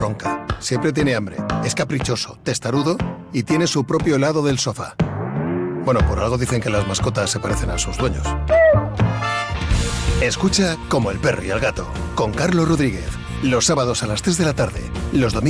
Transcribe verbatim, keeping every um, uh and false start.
ronca, siempre tiene hambre, es caprichoso, testarudo y tiene su propio helado del sofá. Bueno, por algo dicen que las mascotas se parecen a sus dueños. Escucha Como el perro y el gato, con Carlos Rodríguez, los sábados a las tres de la tarde, los domingos